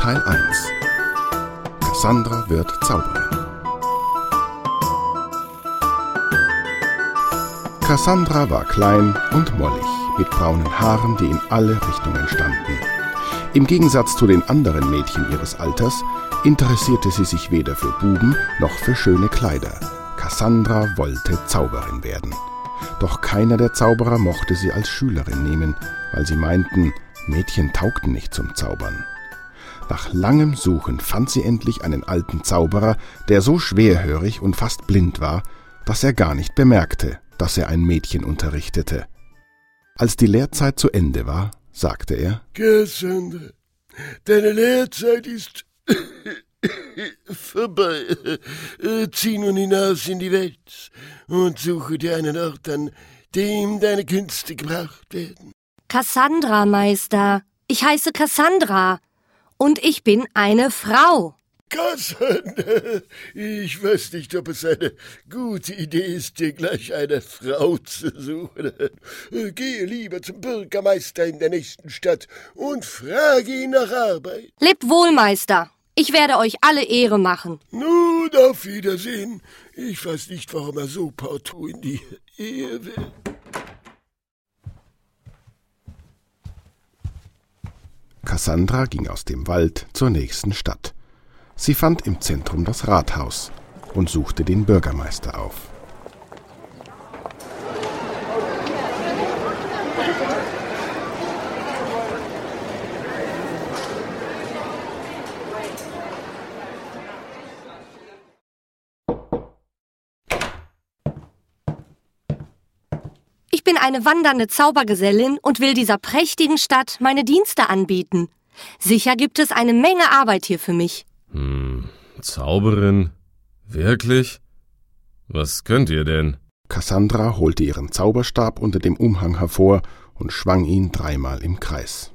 Teil 1. Cassandra wird Zauberin. Cassandra war klein und mollig, mit braunen Haaren, die in alle Richtungen standen. Im Gegensatz zu den anderen Mädchen ihres Alters interessierte sie sich weder für Buben noch für schöne Kleider. Cassandra wollte Zauberin werden. Doch keiner der Zauberer mochte sie als Schülerin nehmen, weil sie meinten, Mädchen taugten nicht zum Zaubern. Nach langem Suchen fand sie endlich einen alten Zauberer, der so schwerhörig und fast blind war, dass er gar nicht bemerkte, dass er ein Mädchen unterrichtete. Als die Lehrzeit zu Ende war, sagte er: Cassandra, deine Lehrzeit ist vorbei. Zieh nun hinaus in die Welt und suche dir einen Ort, an dem deine Künste gebraucht werden. Cassandra, Meister. Ich heiße Cassandra. Und ich bin eine Frau. Cassandra, ich weiß nicht, ob es eine gute Idee ist, dir gleich eine Frau zu suchen. Gehe lieber zum Bürgermeister in der nächsten Stadt und frage ihn nach Arbeit. Lebt wohl, Meister. Ich werde euch alle Ehre machen. Nun, auf Wiedersehen. Ich weiß nicht, warum er so partout in die Ehe will. Cassandra ging aus dem Wald zur nächsten Stadt. Sie fand im Zentrum das Rathaus und suchte den Bürgermeister auf. Ich bin eine wandernde Zaubergesellin und will dieser prächtigen Stadt meine Dienste anbieten. Sicher gibt es eine Menge Arbeit hier für mich. Zauberin? Wirklich? Was könnt ihr denn? Cassandra holte ihren Zauberstab unter dem Umhang hervor und schwang ihn 3-mal im Kreis.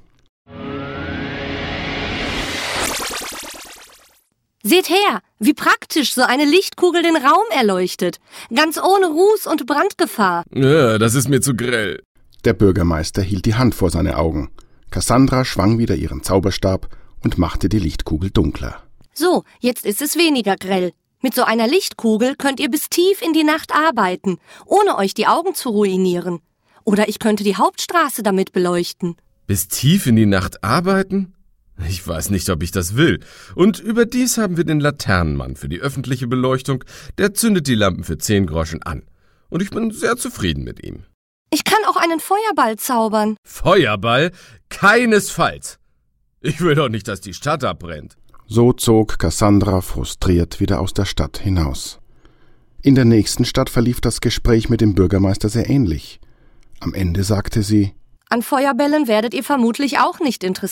Seht her, wie praktisch so eine Lichtkugel den Raum erleuchtet. Ganz ohne Ruß und Brandgefahr. Ja, das ist mir zu grell. Der Bürgermeister hielt die Hand vor seine Augen. Cassandra schwang wieder ihren Zauberstab und machte die Lichtkugel dunkler. So, jetzt ist es weniger grell. Mit so einer Lichtkugel könnt ihr bis tief in die Nacht arbeiten, ohne euch die Augen zu ruinieren. Oder ich könnte die Hauptstraße damit beleuchten. Bis tief in die Nacht arbeiten? Ich weiß nicht, ob ich das will. Und überdies haben wir den Laternenmann für die öffentliche Beleuchtung. Der zündet die Lampen für 10 Groschen an. Und ich bin sehr zufrieden mit ihm. Ich kann auch einen Feuerball zaubern. Feuerball? Keinesfalls. Ich will doch nicht, dass die Stadt abbrennt. So zog Cassandra frustriert wieder aus der Stadt hinaus. In der nächsten Stadt verlief das Gespräch mit dem Bürgermeister sehr ähnlich. Am Ende sagte sie: An Feuerbällen werdet ihr vermutlich auch nicht interessiert.